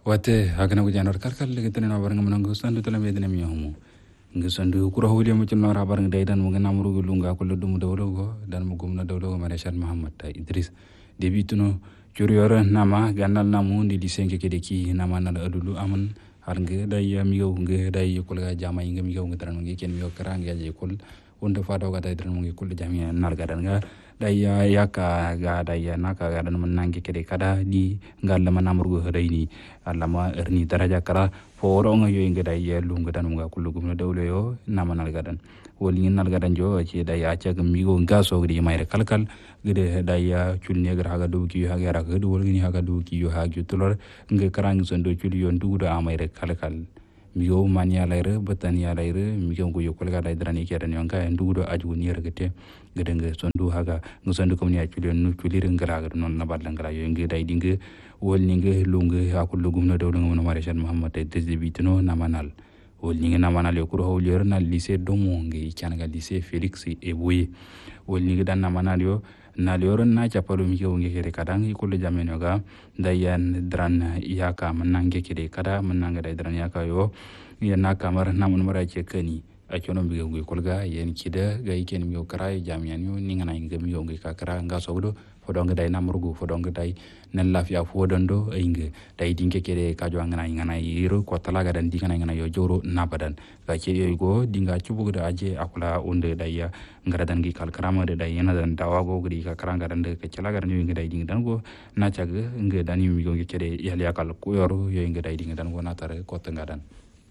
wate hakana gujanar kalkal legitene na barang menanggu sandu telam yedene miyahumu ngi sandu kura hawli mu cilno ra barang daidan mu ngana muru lunga ko ledum dawlo dan mu gumna dawlo Marshal Muhammad ta Idris debituno curiora nama ganal namu di lisenke kedeki nama nal adulu aman harnge day miyo nge day ko ga jama ngi miyo ngi tan ngi ken miyo karang ya je kul wonde fado ga day tan ngi kul jami nal ga dan ga day yaka ga day naka ga dan man nangi kede kada di ngal ma namru hadaini allama erni daraja kara foro nga yo ngi day lunga dan nga kul gum dawlo yo nama nal ga dan woli nal ga dan jo ci day acha ga miyo ngaso gidi mayre kalkal gede day culne ga ga do ki ha ga ra ga do woli ni ha ga do ki yo ha ju tulor nge karang sondo culi yon duudo amayre kalkal miyo mania layre batania layre miyo go yokol ga day drani ke dan yonka nduudo aju ni regete gede nge sondu haga nge sondu kom ni aculi nu culi ngara ga non na badla ngara yo nge day dinge wol ni nge lunge akul lugum na dawdo ngono Marshal Muhammad te debitino namanal wol ni nge namanal yo kuro hawlier na lycée domo nge changa lycée Félix Eboué wol ni nge dan namanal yo na lioron na chapalo mi ko ngeke kadang ikul jameno ga dayan dran yaka manange kede kada mananga dai dran yaka yo yana kamar namun mara ce kani a chono mi go kulga yen kida ga iken mi kara jamian yo ningana inga mi go ka kara nga sogdo fodonga dai namrugo fodonga dai nan lafiya fodondo inga dai dinke kede ka jo ngana ngana yiro ko talaga dan dingana ngana yo joro nabadan ga ce yo go dinga cubugo da aje akula onde dai ya ngara dan gi kal karama de dai yana dan dawago gudi ka karanga dan de ka celaga dan yo inga dai dinga dan go na caga inga dan mi go kede yali akal ku yoro yo inga dai dinga dan go na tare ko tanga dan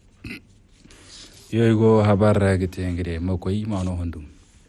yo go habar gite ngire makoy mano hondum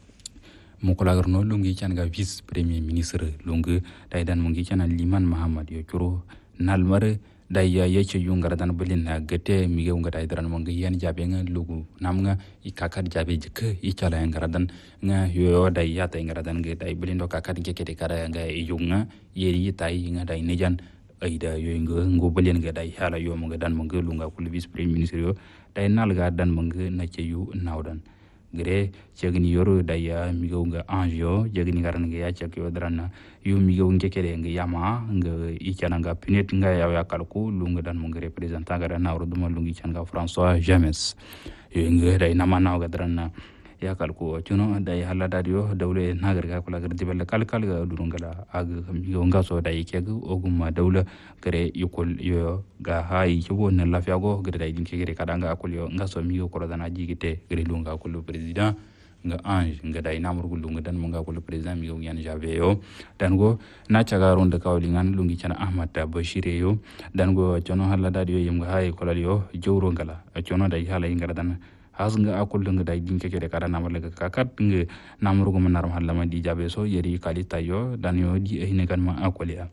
mukulagar no lungi changa vice premier ministre lungu dai dan mungi chana Liman Muhammad yo curo nalmare dai ya yeche yungara dan belin na gete mige unga dai dan mungi yan jabe nga lugu namnga ikakad jabe jeke ichala ngara dan nga yo dai ya ta ngara dan ge dai belin do kakad ge kete kara nga yunga yeri tai nga dai nejan aida yo ngo belin ge dai hala yo munga dan mungi lunga kul vice premier ministre yo dai nalga dan mungi na ceyu nawdan gre cegni yoro daya migo nga anjo jegni garan nga ya cek yo drana yu migo nge kede nga yama nga ichana nga pinet nga ya kalku lunga dan mo nga representant gara na roduma lungi changa François James yu nga dai namana ga drana ya kalku chuno dai hala dadio dawle nagar ga kula gar dibel kalkal ga durungala ag migo nga so dai kegu oguma dawla gre yukol yo ga hay chubo na lafiya go gre dai dinke gre kadanga akul yo nga so migo ko dana jigite gre lunga akul president nga ange nga dai namur gulu nga dan mo nga akul president migo yan jabe yo dan go na caga ronde kawlingan lungi chana Ahmad Bashir yo dan go chono hala dadio yim ga hay kolal yo jowro ngala chono dai hala ingara dan has nga akul nga dai dinke kede kada namar lega kakat nga namur go manar halla di jabe so yeri kali tayo dan yo di ehne kan ma akulia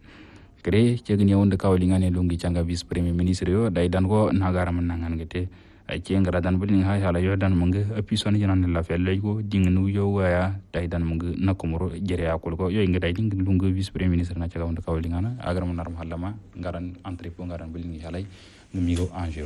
kre cegni wonde kawlingane lungi changa vice premier ministre yo dai dan go nagara manangan gete ay cengara dan bulin ha hala yo dan munga apison janan la felle go dingnu yo waya dai dan munga nakomoro jere akul go yo nga dai ding lungi vice premier ministre na chaga wonde kawlingana agar manar halla ma ngaran entrepôt ngaran bulin halay ngmigo anjo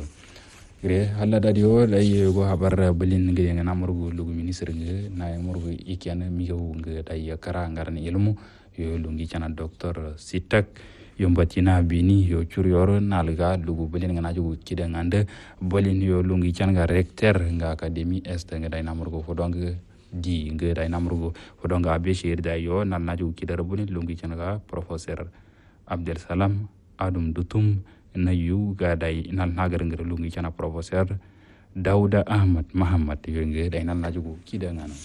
gre halla dadio dai go habar bulin ngi nga namurgo lugu ministre ngi na murgo ikiana migo ngi dai kara ngaran ilmu yo lungi chana docteur Sitak yombatina bini yo curior nalga lugu bulin nga najugo kida ngande bolin yo lungi chana recteur nga académie est nga dai namurgo fodong di nga dai namurgo fodong abeshir dai yo nal najugo kida bulin lungi chana professeur Abdel Salam Adum Dutum na yu ga dai nal nagar ngere lungi chana professeur Dauda Ahmad Muhammad yo nge dai nal najugo kida ngano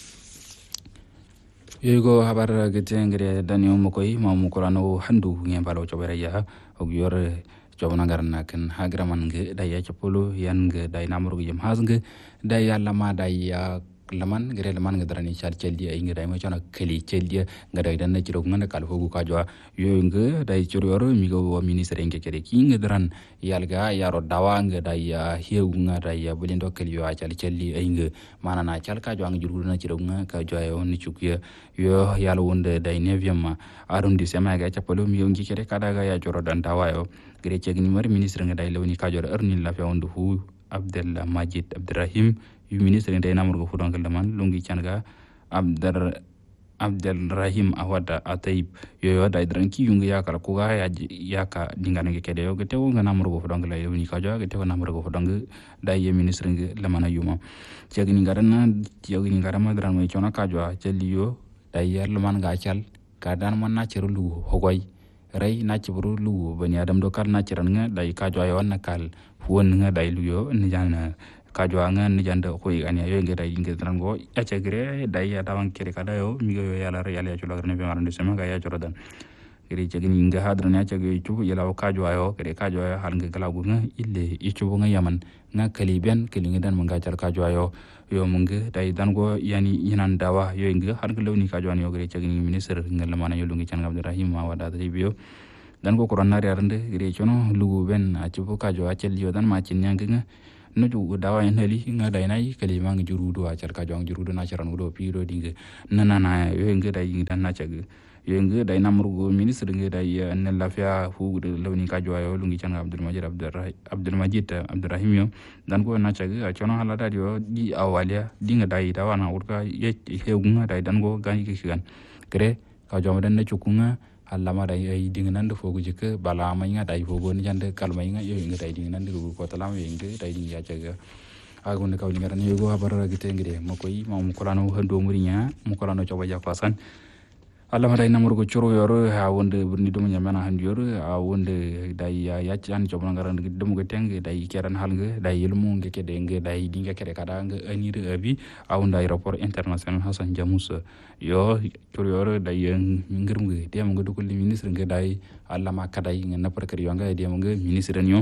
yego habar gete ngere danyo mokoy mamu korano handu ngem balo chobere ya og yor chobna garna ken hagraman nge dai ya chopolo yan nge dai namru yem has nge dai ya lama dai ya laman gere laman nge darani chal cheldi ay nge dai mo chona keli cheldi nge dai dan chiro ngane kal hogu ka jwa yo nge dai chiro yor mi go ministre nge kere ki nge daran yalga yaro dawa nge dai ya hew nga dai ya bulindo keli yo chal cheldi ay nge mana na chal ka jwa nge jurgu na chiro nga ka jwa yo ni chukya yo yalo wonde dai neviam arrondissement ga chapalo mi ngi kere kada ga ya joro dan dawa yo gere chegni mar ministre nge dai lewni ka joro erni la fa wondu hu Abdel Majid Abdurrahim yu ministre nde namur go fudon kala man lungi changa Abdar Abdelrahim Awada Atayib yo da idran ki yunga ya kala ko ga ya ka dingana ke kede yo ke tewo nga namro go fodong la yo ni ka jo ke tewo namro go fodong da ye ministre nge lamana yuma cegi ni garana cegi ni garama dran mo chona ka jo celi yo da yer luman ga chal ka dan man na ciru lu hogoy ray na ciru lu bani adam do kal na ciran nga da ka jo yo na kal won nga da lu yo ni jana kajo anga ni janda ko igani yo ngeda inge trango acha gre dai ya tawang kire kada yo mi yo yala yala chulo गर्ने बेमार ने समय ga ya chorodan kire chegin inga hadran ya chege chu yala kajo ayo kire kajo ayo hal nge kala gunga ille ichu nga yaman nga kalibian kilingi dan manga char kajo ayo yo munge dai dan go yani yinan dawa yo inga hal nge lawni kajo an yo kire chegin minister ngal mana yo lungi chan Abdurrahim Awada biyo dan go corona arande kire chono lugu ben achu kajo achel yo dan ma chin nyanga no ju dawa en heli nga dai nai kali mang jurudo a char ka jong jurudo na charan udo piro dinge nana na yo nge dai dan na chag yo nge dai namrugo ministre nge dai en lafia fu de lawni ka jo yo lungi chan Abdul Majid Abdurrahim yo dan ko na chag a chono hala da yo di awalia dinga dai dawa na urka ye heunga dai dan go gani kisgan kre ka jom dan na chukunga allama dai ai dingan da fogu jike bala mai nga dai fogu ni jande kalmai nga yo inga dai dingan da ko talam yo inga dai dinga ya jaga agun ka ni ngaran yo go habara gite ngire makoi ma mu kolano hando murinya mu kolano coba ja pasan allama dai namur go choro yoro ha wonde burni dum nyamana han yoro a wonde dai ya chan coba ngaran dum go teng dai keran hal nge dai ilmu nge ke nge dai dinga kere kada nge anire abi a wonda aeroport international Hassan Jamus yo choro yoro dai ngirum nge dia mo dukul ministre nge dai allama kadai nge na perker yo nge dia mo nge ministre nyo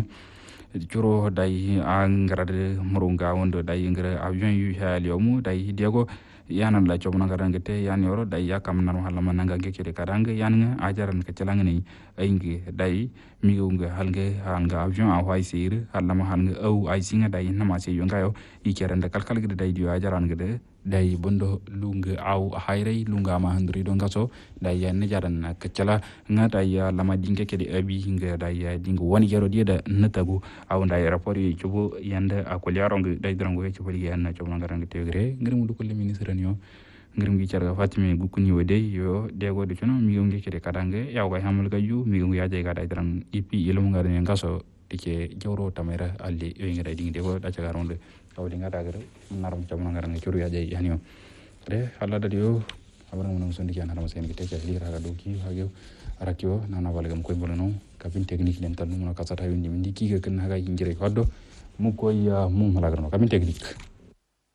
choro dai angrade murunga wondo dai ngre avion yu hali omu dai diago yanan la chobna garange te yan yoro dai yakam nan hala mananga ge kire karange yan nga ajaran ka chalang ni ainge dai mi unga halge hanga avion a wai sir hala ma hanga au ai singa dai na ma se yonga yo ikeren da kalkal ge dai dio ajaran ge dai bondo lunga au hayrai lunga ma handri don gaso dai yan jaran ka chala nga dai ya lama dinge ke de abi hinga dai ya dingo woni yaro dia da natagu au dai rapport yi chubo yanda akol yaronge dai drango ye chubo yan na chobna garange te gre ngir mu dukul ministre yo ngirum gi carga fatime gukuni wode yo dego de chono mi ngi kede kadange yaw ga hamul ga yu mi ngi yaje ga dai dran ipi ilmu ngare ngaso dike jawro tamera alli yo ngi dai dingi dego da caga ronde tawli ngata gare naram chamna ngara ngi churu yaje yani yo re alla da yo abran mun son dike anara sen gite ca lira ga doki hagyo arakyo nana walgam koy bolano kabin technique den tan mun ka sata yundi mindi ki ga kan haga injire faddo mu koy mu malagarno kabin technique